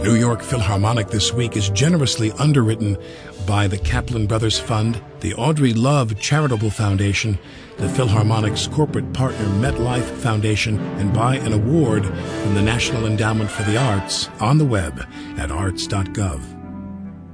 New York Philharmonic this week is generously underwritten by the Kaplan Brothers Fund, the Audrey Love Charitable Foundation, the Philharmonic's corporate partner MetLife Foundation, and by an award from the National Endowment for the Arts on the web at arts.gov.